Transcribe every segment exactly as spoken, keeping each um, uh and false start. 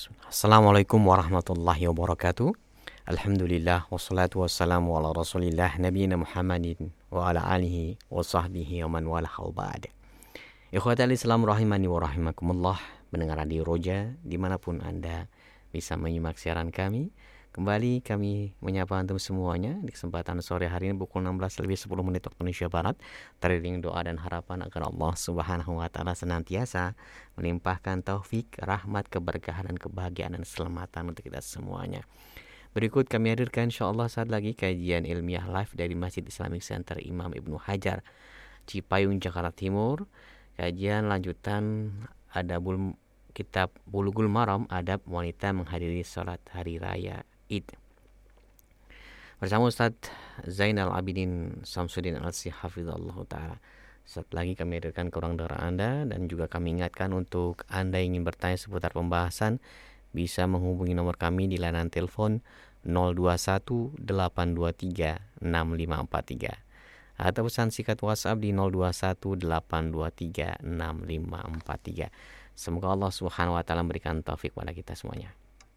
Assalamualaikum warahmatullahi wabarakatuh. Alhamdulillah wassalatu wassalamu ala rasulillah nabiyina Muhammadin wa ala alihi wa sahbihi wa man wala ba'd. Ikhwatal Islam rahimani wa rahimakumullah, pendengar radio Roja dimanapun Anda bisa menyimak siaran kami. Kembali kami menyapa antum semuanya di kesempatan sore hari ini pukul enam belas lebih sepuluh menit waktu Indonesia Barat. Teriring doa dan harapan agar Allah Subhanahu wa taala senantiasa melimpahkan taufik, rahmat, keberkahan dan kebahagiaan dan keselamatan untuk kita semuanya. Berikut kami hadirkan insyaallah saat lagi kajian ilmiah live dari Masjid Islamic Center Imam Ibnu Hajar, Cipayung, Jakarta Timur. Kajian lanjutan Adabul Kitab Bulughul Maram, adab wanita menghadiri salat hari raya Id. Bersama Ustaz Zainal Abidin Samsudin Al-Si hafizallah ta'ala. Saat lagi kami hadirkan ke ruang dengar Anda, dan juga kami ingatkan untuk Anda yang ingin bertanya seputar pembahasan bisa menghubungi nomor kami di layanan telepon nol dua satu delapan dua tiga enam lima empat tiga atau pesan singkat WhatsApp di nol dua satu delapan dua tiga enam lima empat tiga. Semoga Allah Subhanahu wa taala memberikan taufik pada kita semuanya.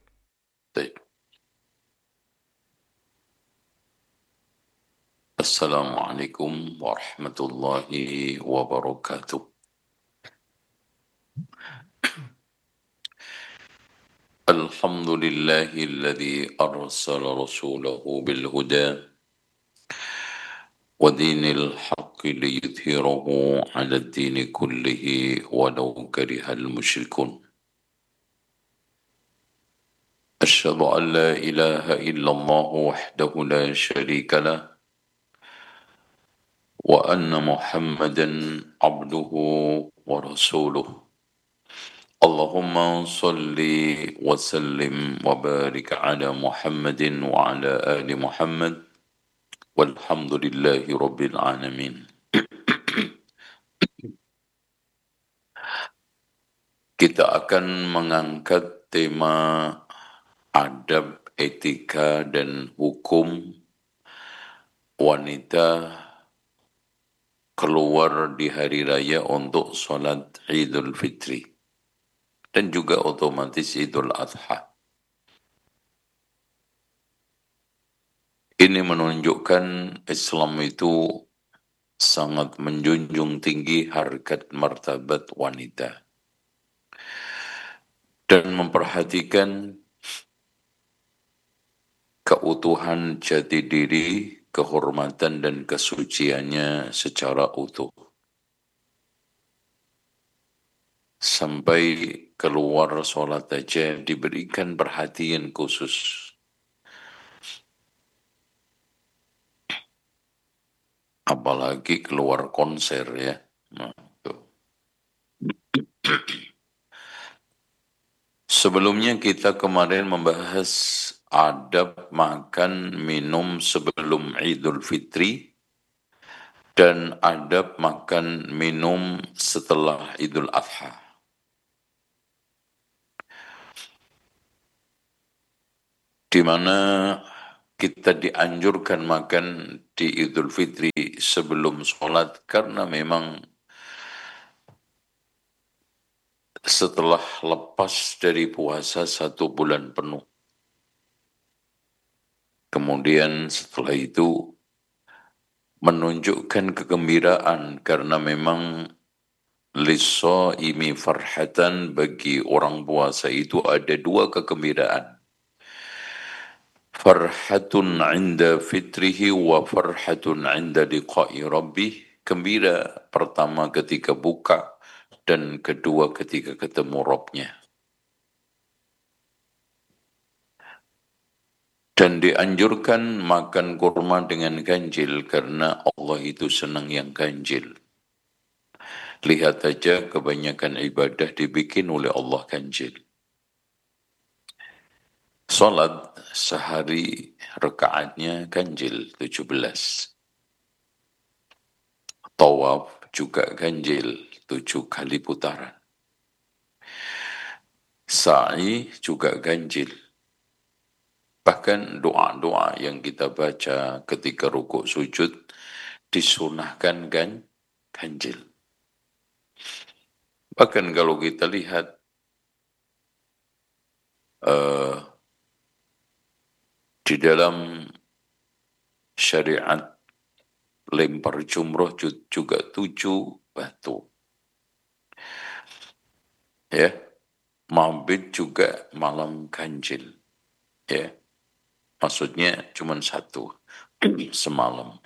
Assalamualaikum warahmatullahi wabarakatuh. Alhamdulillahilladzi arsala rasulahu bil huda wa dinil haqqi liyudhhirahu 'ala ad-dini kullihi walau karihal musyrikun. Asyhadu an la ilaha illallah wahdahu la syarika lah wa anna Muhammadan 'abduhu wa rasuluh. Allahumma salli wa sallim wa barik ala Muhammadin wa ala ali Muhammad walhamdulillahi rabbil alamin. Kita akan mengangkat tema adab, etika dan hukum wanita keluar di hari raya untuk sholat Idul Fitri dan juga otomatis Idul Adha. Ini menunjukkan Islam itu sangat menjunjung tinggi harkat martabat wanita dan memperhatikan keutuhan jati diri, kehormatan dan kesuciannya secara utuh. Sampai keluar sholat aja diberikan perhatian khusus. Apalagi keluar konser ya. Nah, sebelumnya kita kemarin membahas adab makan minum sebelum Idul Fitri dan adab makan minum setelah Idul Adha. Di mana kita dianjurkan makan di Idul Fitri sebelum sholat karena memang setelah lepas dari puasa satu bulan penuh. Kemudian setelah itu menunjukkan kegembiraan karena memang lis-shaimi farhatan, bagi orang puasa itu ada dua kegembiraan. Farhatun 'inda fitrihi wa farhatun 'inda liqa'i rabbih. Gembira pertama ketika buka dan kedua ketika ketemu Rabb-nya. Dan dianjurkan makan kurma dengan ganjil karena Allah itu senang yang ganjil. Lihat aja kebanyakan ibadah dibikin oleh Allah ganjil. Salat sehari rakaatnya ganjil tujuh belas. Tawaf juga ganjil tujuh kali putaran. Sa'i juga ganjil. Bahkan doa-doa yang kita baca ketika rukuk sujud disunahkan kan ganjil. Bahkan kalau kita lihat uh, di dalam syariat lempar jumroh juga tujuh batu. Ya, mabit juga malam ganjil. Ya, maksudnya cuma satu semalam.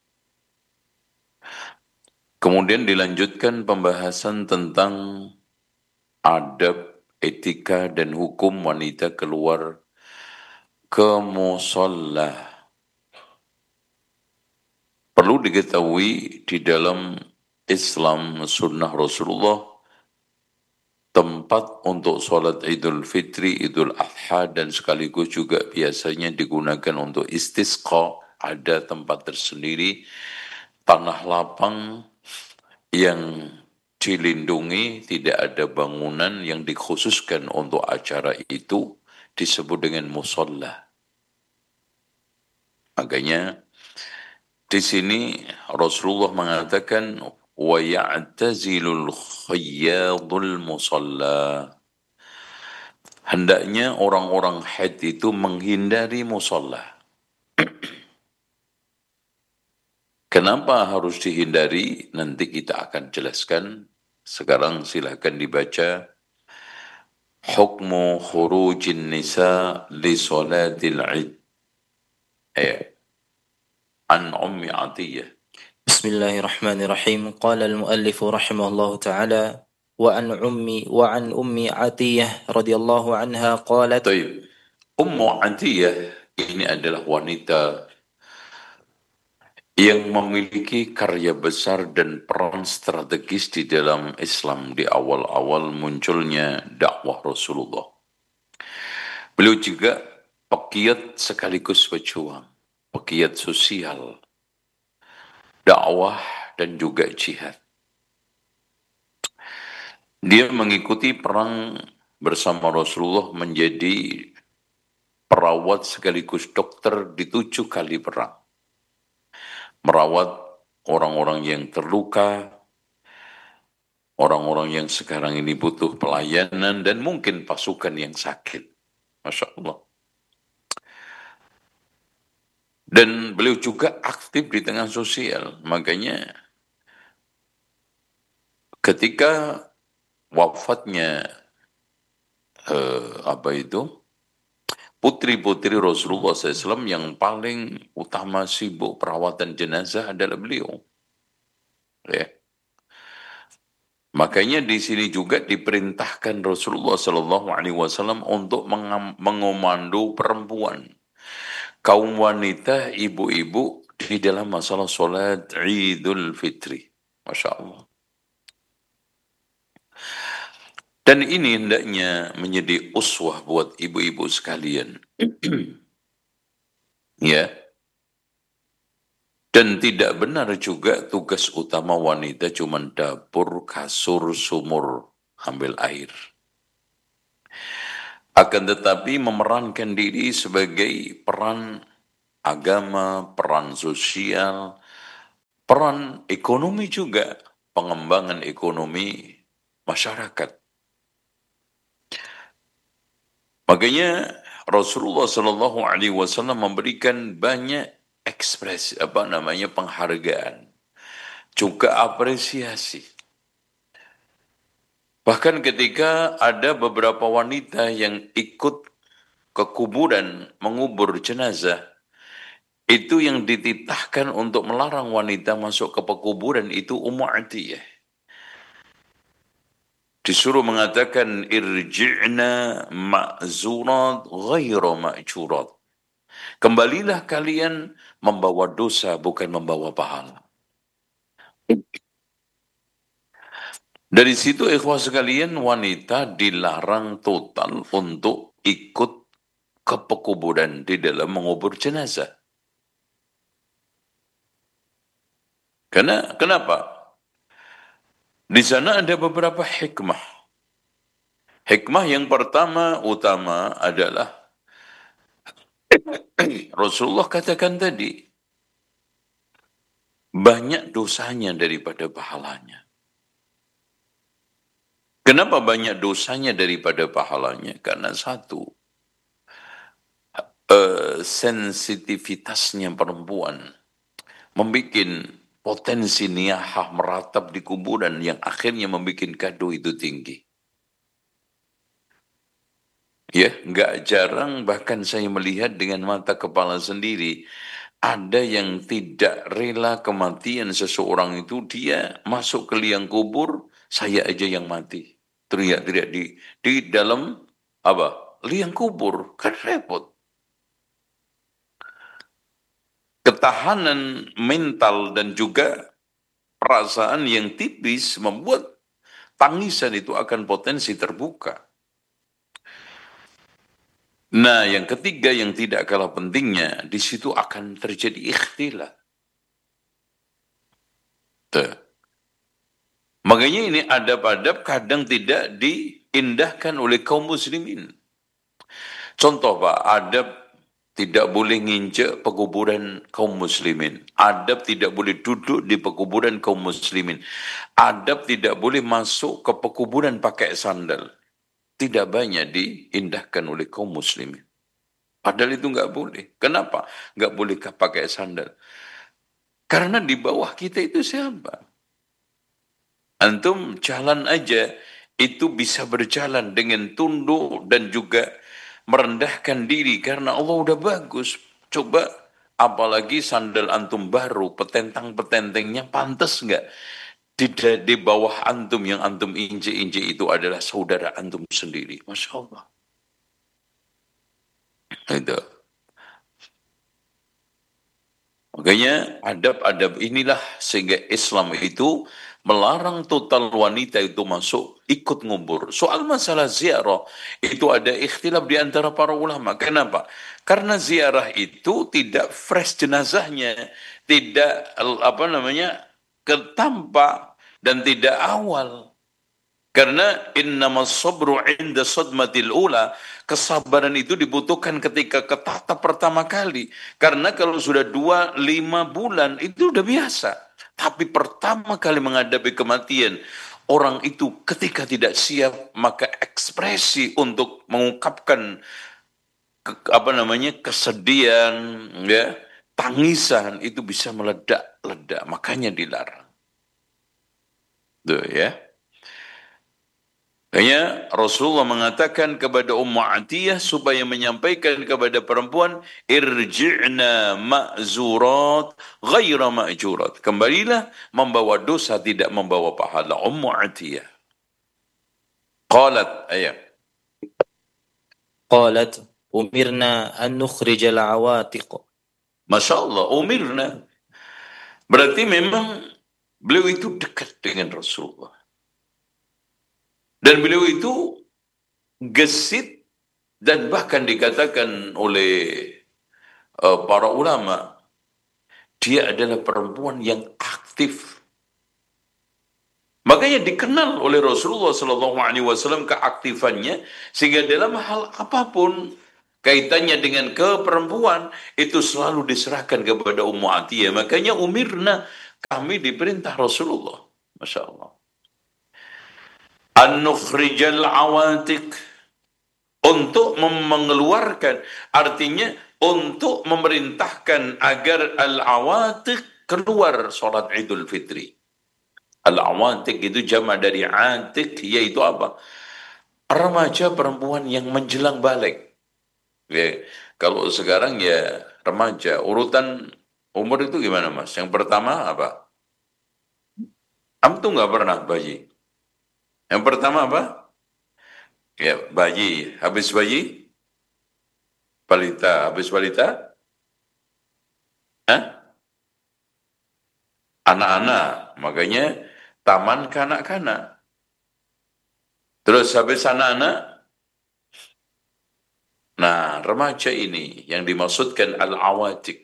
Kemudian dilanjutkan pembahasan tentang adab, etika, dan hukum wanita keluar ke musolla. Perlu diketahui di dalam Islam sunnah Rasulullah, tempat untuk sholat Idul Fitri, Idul Adha, dan sekaligus juga biasanya digunakan untuk istisqa, ada tempat tersendiri, tanah lapang yang dilindungi, tidak ada bangunan yang dikhususkan untuk acara itu, disebut dengan musolla. Makanya di sini Rasulullah mengatakan wa ya'tazilul khayyadul musalla. Hendaknya orang-orang haid itu menghindari musolla. Kenapa harus dihindari? Nanti kita akan jelaskan. Sekarang silakan dibaca Hukmu khurujin nisa li salatil id. Eh, an Ummi Atiyah. Bismillahirrahmanirrahim. Qala al-muallif rahimahullahu ta'ala wa an ummi wa an ummi Atiyah radhiyallahu anha qalat. Baik. Ummu Atiyah ini adalah wanita yang memiliki karya besar dan peran strategis di dalam Islam di awal-awal munculnya dakwah Rasulullah. Beliau juga pegiat sekaligus pejuang, pegiat sosial, dakwah, dan juga jihad. Dia mengikuti perang bersama Rasulullah menjadi perawat sekaligus dokter di tujuh kali perang. Merawat orang-orang yang terluka, orang-orang yang sekarang ini butuh pelayanan, dan mungkin pasukan yang sakit. Masya Allah. Dan beliau juga aktif di tengah sosial. Makanya ketika wafatnya eh, apa itu putri-putri Rasulullah shallallahu alaihi wasallam, yang paling utama sibuk perawatan jenazah adalah beliau. Ya. Makanya di sini juga diperintahkan Rasulullah shallallahu alaihi wasallam untuk mengomando perempuan, kaum wanita, ibu-ibu di dalam masalah sholat Idul Fitri. Masya Allah. Dan ini hendaknya menjadi uswah buat ibu-ibu sekalian. Ya. Dan tidak benar juga tugas utama wanita cuma dapur, kasur, sumur, ambil air. Akan tetapi memerankan diri sebagai peran agama, peran sosial, peran ekonomi juga, pengembangan ekonomi masyarakat. Makanya Rasulullah Shallallahu Alaihi Wasallam memberikan banyak ekspresi, apa namanya, penghargaan, juga apresiasi. Bahkan ketika ada beberapa wanita yang ikut ke kuburan mengubur jenazah, itu yang dititahkan untuk melarang wanita masuk ke pekuburan itu Ummu Atiyah. Disuruh mengatakan irji'na ma'zurat ghairu ma'jurat. Kembalilah kalian membawa dosa, bukan membawa pahala. Dari situ ikhwah sekalian, wanita dilarang total untuk ikut ke pekuburan di dalam mengubur jenazah. Karena kenapa? Di sana ada beberapa hikmah. Hikmah yang pertama utama adalah Rasulullah katakan tadi, banyak dosanya daripada pahalanya. Kenapa banyak dosanya daripada pahalanya? Karena satu, uh, sensitivitasnya perempuan membuat potensi niyahah meratap di kuburan yang akhirnya membuat kado itu tinggi. Ya, nggak jarang bahkan saya melihat dengan mata kepala sendiri, ada yang tidak rela kematian seseorang itu, dia masuk ke liang kubur, saya aja yang mati. Teriak-teriak di di dalam apa? Liang kubur, kan repot. Ketahanan mental dan juga perasaan yang tipis membuat tangisan itu akan potensi terbuka. Nah, yang ketiga yang tidak kalah pentingnya, di situ akan terjadi ikhtilat. Tuh. Makanya ini adab-adab kadang tidak diindahkan oleh kaum muslimin. Contoh Pak, adab tidak boleh nginjek pekuburan kaum muslimin. Adab tidak boleh duduk di pekuburan kaum muslimin. Adab tidak boleh masuk ke pekuburan pakai sandal. Tidak banyak diindahkan oleh kaum muslimin. Padahal itu nggak boleh. Kenapa? Nggak boleh pakai sandal. Karena di bawah kita itu siapa? Antum jalan aja, itu bisa berjalan dengan tunduk dan juga merendahkan diri. Karena Allah udah bagus. Coba, apalagi sandal antum baru, petentang-petentengnya pantas nggak? Tidak di bawah antum yang antum injek-injek itu adalah saudara antum sendiri. Masya Allah. Itu. Makanya adab-adab inilah sehingga Islam itu melarang total wanita itu masuk ikut ngubur. Soal masalah ziarah itu ada ikhtilaf di antara para ulama. Kenapa? Karena ziarah itu tidak fresh jenazahnya, tidak apa namanya ketampak dan tidak awal. Karena innamas sabru inda sadmatil ula, kesabaran itu dibutuhkan ketika ketatap pertama kali. Karena kalau sudah dua, lima bulan itu udah biasa. Tapi pertama kali menghadapi kematian, orang itu ketika tidak siap, maka ekspresi untuk mengungkapkan ke, apa namanya kesedihan, ya, tangisan itu bisa meledak-ledak. Makanya dilarang. Tuh ya. Makanya Rasulullah mengatakan kepada Ummu Atiyah supaya menyampaikan kepada perempuan, irji'na ma'zurat ghaira ma'jurat. Kembalilah membawa dosa, tidak membawa pahala. Ummu Atiyah. Qalat, ayat. Qalat umirna an nukhrij al-awatiq. Masya Allah, umirna. Berarti memang beliau itu dekat dengan Rasulullah. Dan beliau itu gesit dan bahkan dikatakan oleh uh, para ulama, dia adalah perempuan yang aktif. Makanya dikenal oleh Rasulullah Sallallahu Alaihi Wasallam keaktifannya, sehingga dalam hal apapun kaitannya dengan keperempuan itu selalu diserahkan kepada Ummu Atiyah. Makanya umirna, kami diperintah Rasulullah, Masya Allah, an-nukhrijal awatiq, untuk mengeluarkan, artinya untuk memerintahkan agar al-awatiq keluar sholat Idul Fitri. Al-awatiq itu jama dari atik, yaitu apa? Remaja perempuan yang menjelang balik. Ya, kalau sekarang ya remaja, urutan umur itu gimana Mas? Yang pertama apa? Am tuh nggak pernah bayi. Yang pertama apa? Ya, bayi. Habis bayi? Balita. Habis balita? Hah? Anak-anak. Makanya taman kanak-kanak. Terus habis anak-anak? Nah, remaja ini yang dimaksudkan al-awatiq.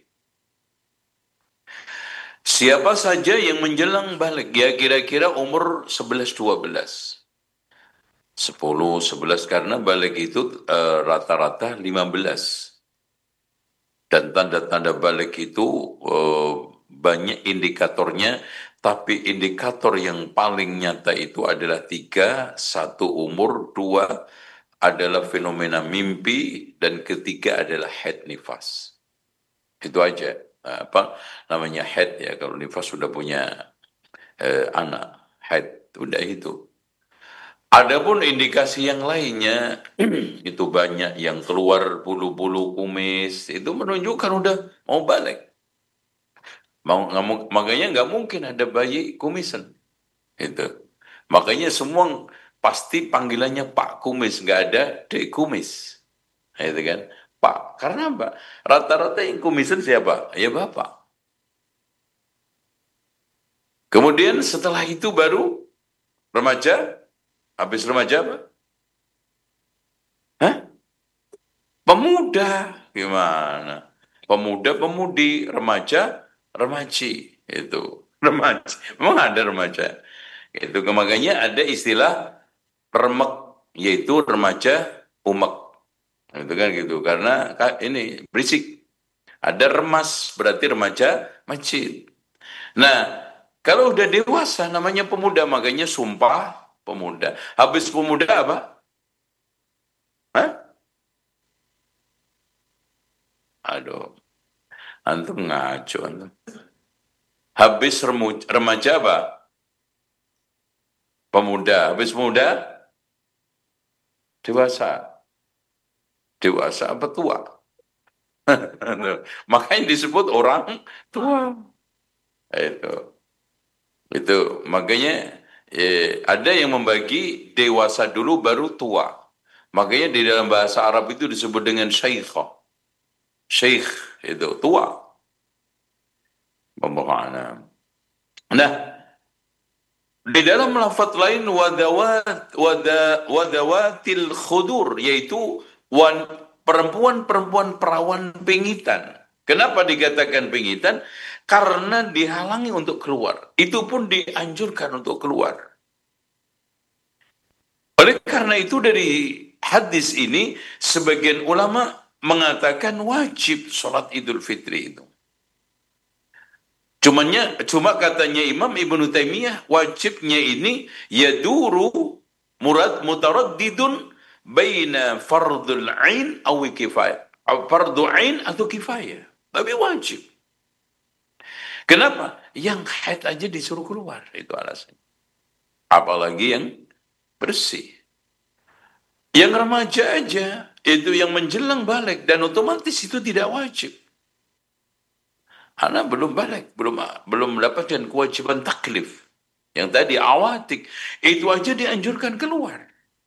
Siapa saja yang menjelang balik, ya kira-kira umur sebelas dua belas. sepuluh, sebelas, karena balik itu uh, rata-rata lima belas. Dan tanda-tanda balik itu uh, banyak indikatornya, tapi indikator yang paling nyata itu adalah tiga, satu umur, dua adalah fenomena mimpi, dan ketiga adalah haid nifas. Itu aja. Apa namanya haid ya, kalau nifas sudah punya eh, anak, haid udah itu. Adapun indikasi yang lainnya itu banyak yang keluar bulu-bulu kumis, itu menunjukkan udah mau balik. Mau, nggak, makanya nggak mungkin ada bayi kumisan. Itu. Makanya semua pasti panggilannya Pak Kumis, nggak ada Dek Kumis. Itu kan, Pak. Karena apa? Rata-rata yang kumisan siapa? Ya Bapak. Kemudian setelah itu baru remaja. Habis remaja apa? Hah? Pemuda. Gimana? Pemuda, pemudi, remaja, remaji. Itu. Remaja. Memang ada remaja. Itu makanya ada istilah remek, yaitu remaja umek. Itu kan gitu. Karena ini berisik. Ada remas, berarti remaja masjid. Nah, kalau udah dewasa namanya pemuda, makanya sumpah pemuda. Habis pemuda apa? Hah? Aduh, antum ngaco antum. Habis remaja apa? Pemuda. Habis pemuda? Dewasa. Dewasa apa tua? Makanya disebut orang tua. Itu. Itu makanya eh, ada yang membagi dewasa dulu baru tua. Makanya di dalam bahasa Arab itu disebut dengan syaikhah. Syekh itu tua. Pembahasan. Nah, di dalam lafaz lain wadawat wada, wadawatil khudur, yaitu wan, perempuan-perempuan perawan pengitan. Kenapa dikatakan pengitan? Karena dihalangi untuk keluar. Itu pun dianjurkan untuk keluar. Oleh karena itu dari hadis ini sebagian ulama mengatakan wajib sholat Idul Fitri itu. Cumanya, cuma katanya Imam Ibnu Taimiyah, wajibnya ini yaduru murad mutaraddidun baina fardul ain aw kifayah. Fardu ain atau kifayah. Tapi wajib. Kenapa? Yang haid aja disuruh keluar, itu alasannya. Apalagi yang bersih. Yang remaja aja, itu yang menjelang balik, dan otomatis itu tidak wajib. Anak belum balik, belum belum mendapatkan kewajiban taklif. Yang tadi awatik, itu aja dianjurkan keluar.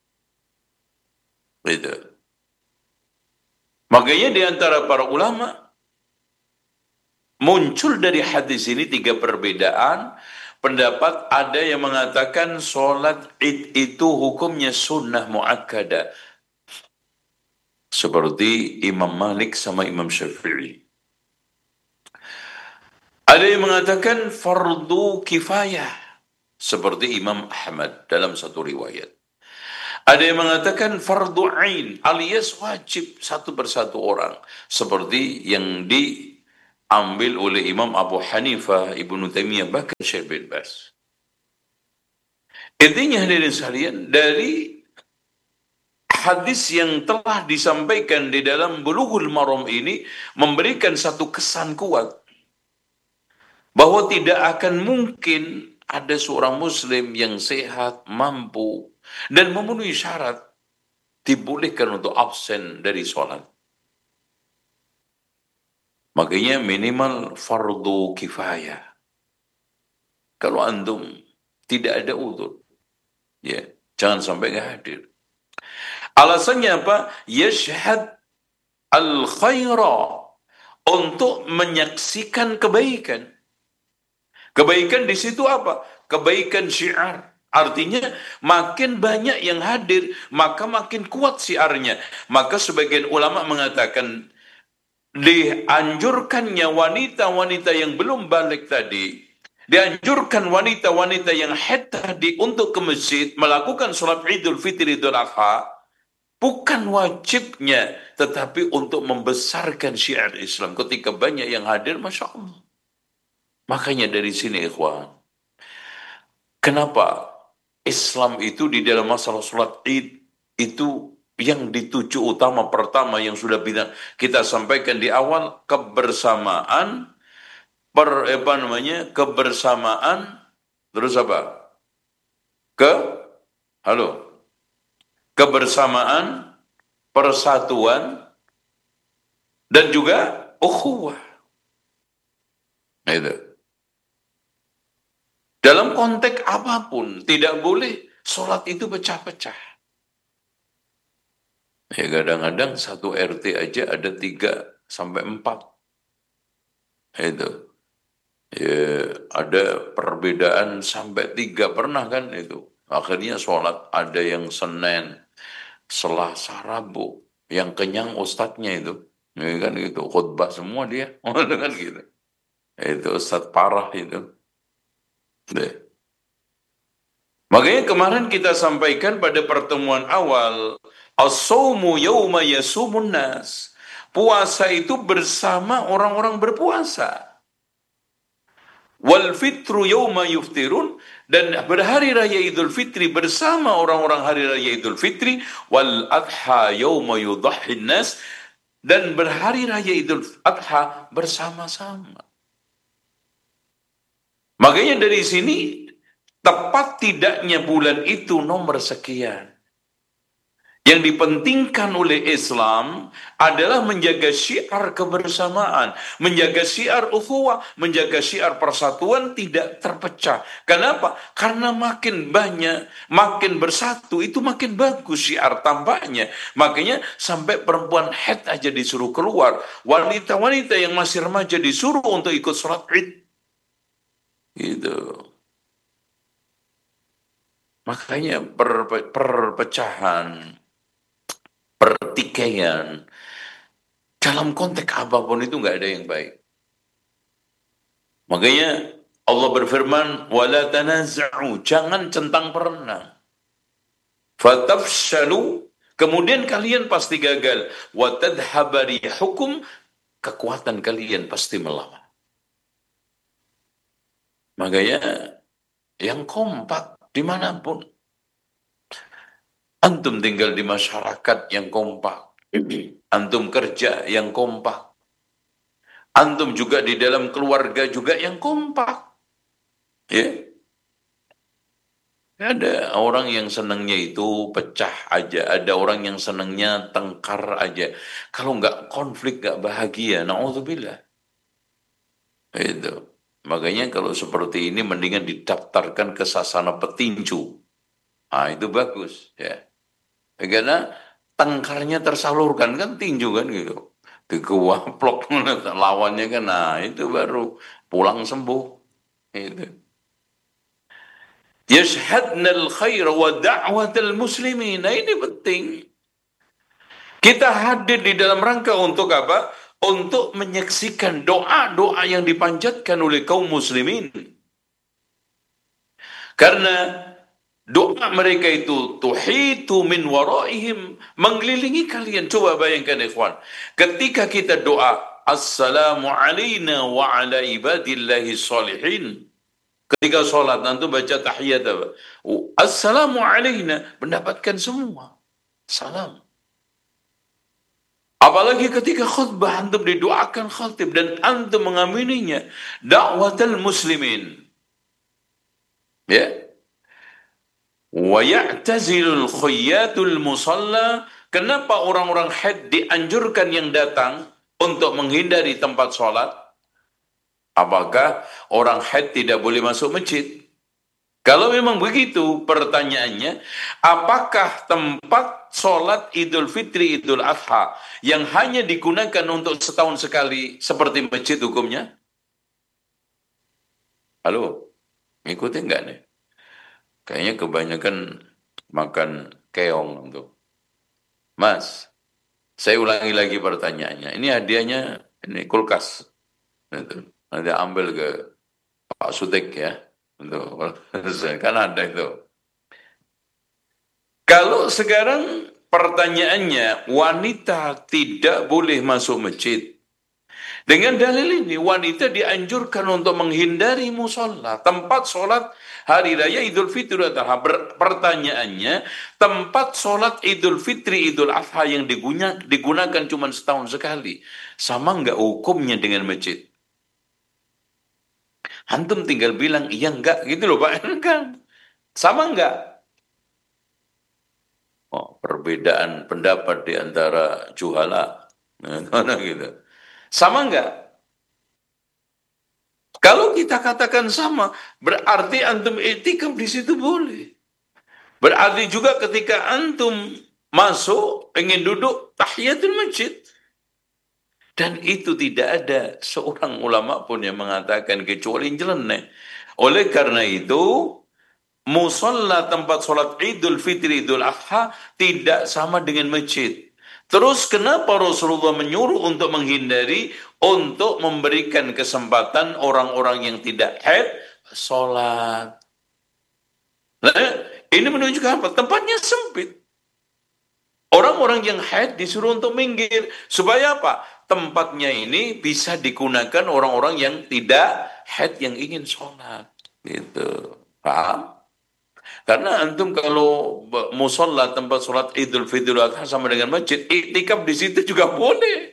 Itu. Makanya di antara para ulama muncul dari hadis ini tiga perbedaan pendapat. Ada yang mengatakan sholat id itu hukumnya sunnah muakkadah, seperti Imam Malik sama Imam Syafi'i. Ada yang mengatakan fardu kifayah, seperti Imam Ahmad dalam satu riwayat. Ada yang mengatakan fardu ain, alias wajib satu persatu orang, seperti yang diambil oleh Imam Abu Hanifah, Ibnu Taimiyah, bahkan Syekh bin Baz. Intinya hadirin sekalian, dari hadis yang telah disampaikan di dalam Bulughul Maram ini memberikan satu kesan kuat bahwa tidak akan mungkin ada seorang muslim yang sehat, mampu, dan memenuhi syarat dibolehkan untuk absen dari sholat. Makanya minimal fardu kifayah. Kalau antum tidak ada udzur, ya jangan sampai nggak hadir. Alasannya apa? Yashhad al-khaira, untuk menyaksikan kebaikan. Kebaikan di situ apa? Kebaikan syiar. Artinya makin banyak yang hadir, maka makin kuat syiarnya. Maka sebagian ulama mengatakan dianjurkannya wanita-wanita yang belum balik tadi, dianjurkan wanita-wanita yang haid tadi untuk ke masjid melakukan sholat Idul Fitri Idul Adha, bukan wajibnya, tetapi untuk membesarkan syiar Islam. Ketika banyak yang hadir, Masya Allah. Makanya dari sini ikhwan, kenapa Islam itu di dalam masalah sholat id itu yang dituju utama pertama yang sudah kita sampaikan di awal, kebersamaan, per apa namanya, kebersamaan, terus apa? Ke, halo, kebersamaan, persatuan, dan juga ukhuwah. Itu. Dalam konteks apapun, tidak boleh sholat itu pecah-pecah. Ya kadang-kadang satu R T aja ada tiga sampai empat. Itu. Ya, ada perbedaan sampai tiga pernah kan itu. Akhirnya sholat ada yang Senin, Selasa, Rabu. Yang kenyang ustadznya itu. Ya kan gitu, khutbah semua dia. Kan gitu. Itu ustadz parah itu. Deh. Makanya kemarin kita sampaikan pada pertemuan awal, as-sawmu yawma yasumun nas. Puasa itu bersama orang-orang berpuasa. Wal fitru yawma yuftirun, dan berhari raya Idul Fitri bersama orang-orang hari raya Idul Fitri. Wal adha yawma yudhahhin nas, dan berhari raya Idul Adha bersama-sama. Makanya dari sini tepat tidaknya bulan itu nomor sekian. Yang dipentingkan oleh Islam adalah menjaga syiar kebersamaan, menjaga syiar ukhuwah, menjaga syiar persatuan tidak terpecah. Kenapa? Karena makin banyak, makin bersatu, itu makin bagus syiar tampaknya. Makanya sampai perempuan haid aja disuruh keluar, wanita-wanita yang masih remaja disuruh untuk ikut sholat Id. Gitu. Makanya per, perpecahan, pertikaian, dalam konteks apapun itu nggak ada yang baik. Makanya Allah berfirman, wala tanaza'u, jangan centang perenang. Fatafshalu, kemudian kalian pasti gagal. Wa tadhhaba rihukum, kekuatan kalian pasti melawan. Makanya yang kompak dimanapun. Antum tinggal di masyarakat yang kompak. Antum kerja yang kompak. Antum juga di dalam keluarga juga yang kompak. Ya. Ada orang yang senangnya itu pecah aja. Ada orang yang senangnya tengkar aja. Kalau nggak konflik, nggak bahagia. Na'udzubillah. Itu. Makanya kalau seperti ini mendingan didaftarkan ke sasana petinju. Ah itu bagus ya. Karena tengkarnya tersalurkan kan tinju kan gitu. Dikewaplok lawannya kan, nah itu baru pulang sembuh. Itu. Yashhadnal khair wa da'watal muslimin. Nah ini penting. Kita hadir di dalam rangka untuk apa? Untuk menyaksikan doa-doa yang dipanjatkan oleh kaum muslimin. Karena doa mereka itu tuhitu min waraihim, mengelilingi kalian. Coba bayangkan ikhwan, ketika kita doa assalamu alayna wa ala ibadillahi salihin, ketika sholat nanti baca tahiyat apa? Assalamu alayna, mendapatkan semua salam. Apalagi ketika khutbah antum didoakan khatib dan antum mengamininya, da'watal muslimin. Ya. Wa ya'tazilul khuyyatul musalla. Kenapa orang-orang haid dianjurkan yang datang untuk menghindari tempat sholat? Apakah orang haid tidak boleh masuk masjid? Kalau memang begitu, pertanyaannya, apakah tempat sholat Idul Fitri, Idul Adha yang hanya digunakan untuk setahun sekali seperti masjid hukumnya? Halo, ngikutin nggak nih? Kayaknya kebanyakan makan keong tuh. Mas, saya ulangi lagi pertanyaannya. Ini hadiahnya, ini kulkas. Nanti ambil ke Pak Sutek ya. Kan ada itu. Kalau sekarang pertanyaannya, wanita tidak boleh masuk masjid Dengan dalil ini, wanita dianjurkan untuk menghindari musola, tempat sholat hari raya Idul Fitri Idul Adha. Pertanyaannya, tempat sholat Idul Fitri Idul Adha yang digunakan, digunakan cuma setahun sekali, sama nggak hukumnya dengan masjid? Antum tinggal bilang iya enggak gitu loh Pak. Enggak. Sama enggak? Oh, perbedaan pendapat di antara juhala. Nah, gitu. Sama enggak? Kalau kita katakan sama, berarti antum i'tikaf di situ boleh. Berarti juga ketika antum masuk, pengen duduk, tahiyatul masjid. Dan itu tidak ada seorang ulama pun yang mengatakan kecuali nyeleneh. Oleh karena itu, musalla tempat sholat Idul Fitri Idul Adha tidak sama dengan masjid. Terus kenapa Rasulullah menyuruh untuk menghindari, untuk memberikan kesempatan orang-orang yang tidak haid sholat? Nah, ini menunjukkan apa? Tempatnya sempit. Orang-orang yang haid disuruh untuk minggir. Supaya apa? Tempatnya ini bisa digunakan orang-orang yang tidak haid yang ingin sholat. Gitu. Paham? Karena antum kalau musola tempat sholat Idul Fitri Adha sama dengan masjid, iktikaf di situ juga boleh.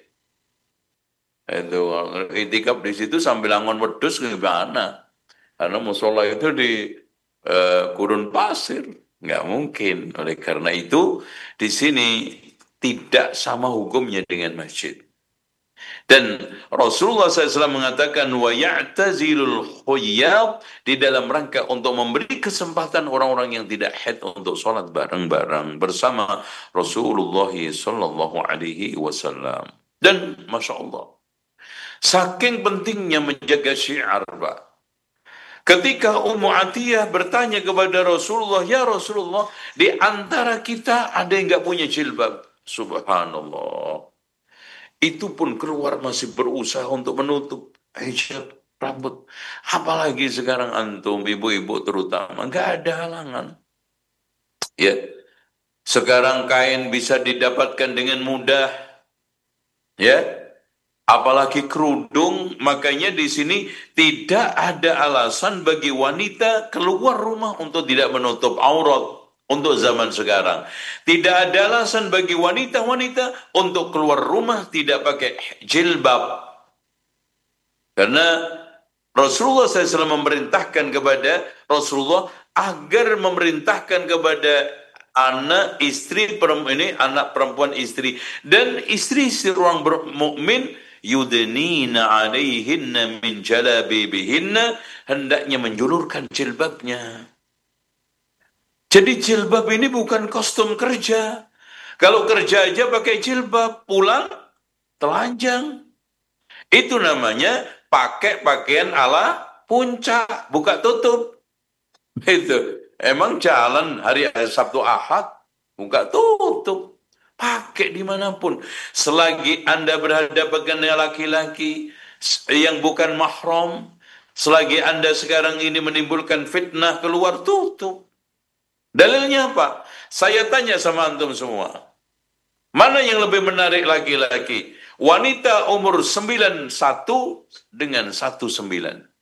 Itu iktikaf di situ sambil angon wedhus gimana? Karena musola itu di uh, gurun pasir, nggak mungkin. Oleh karena itu di sini tidak sama hukumnya dengan masjid. Dan Rasulullah shallallahu alaihi wasallam mengatakan wa ya'tazilul khuyyab di dalam rangka untuk memberi kesempatan orang-orang yang tidak haid untuk sholat bareng-bareng bersama Rasulullah sallallahu alaihi wasallam. Dan Masya Allah, saking pentingnya menjaga syiar, Pak. Ketika Ummu Atiyah bertanya kepada Rasulullah, ya Rasulullah, di antara kita ada yang nggak punya jilbab. Subhanallah. Itu pun keluar masih berusaha untuk menutup hijab rambut. Apalagi sekarang antum, ibu-ibu terutama, nggak ada halangan. Ya, sekarang kain bisa didapatkan dengan mudah. Ya, apalagi kerudung. Makanya di sini tidak ada alasan bagi wanita keluar rumah untuk tidak menutup aurat. Untuk zaman sekarang, tidak ada alasan bagi wanita-wanita untuk keluar rumah tidak pakai jilbab. Karena Rasulullah shallallahu alaihi wasallam memerintahkan kepada Rasulullah agar memerintahkan kepada anak istri perempuan ini, anak perempuan istri dan istri-istri orang mukmin, yudnina alaihinna min jalabibihinna, hendaknya menjulurkan jilbabnya. Jadi jilbab ini bukan kostum kerja. Kalau kerja aja pakai jilbab, pulang telanjang. Itu namanya pakai pakaian ala puncak, buka tutup. Itu emang jalan hari Sabtu Ahad, buka tutup. Pakai dimanapun. Selagi Anda berhadapan dengan laki-laki yang bukan mahram, selagi Anda sekarang ini menimbulkan fitnah, keluar tutup. Dalilnya apa? Saya tanya sama antum semua. Mana yang lebih menarik laki-laki? Wanita umur sembilan puluh satu dengan satu puluh sembilan.